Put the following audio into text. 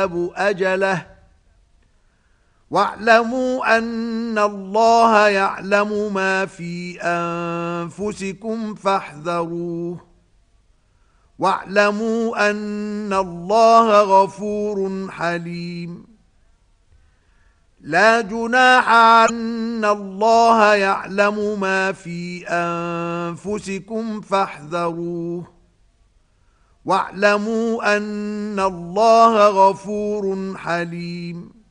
يحتسب أجله واعلموا أن الله يعلم ما في أنفسكم فاحذروه واعلموا أن الله غفور حليم لا جناح أن الله يعلم ما في أنفسكم فاحذروه واعلموا أن الله غفور حليم